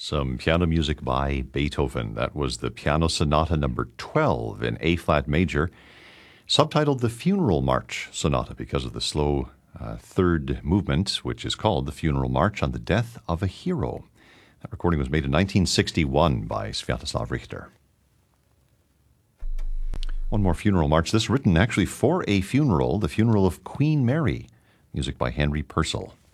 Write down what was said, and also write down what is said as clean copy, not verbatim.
Some piano music by Beethoven. That was the Piano Sonata number 12 in A-flat major, subtitled the Funeral March Sonata because of the slow third movement, which is called the Funeral March on the Death of a Hero. That recording was made in 1961 by Sviatoslav Richter. One more funeral march, this written actually for a funeral, the funeral of Queen Mary, music by Henry Purcell.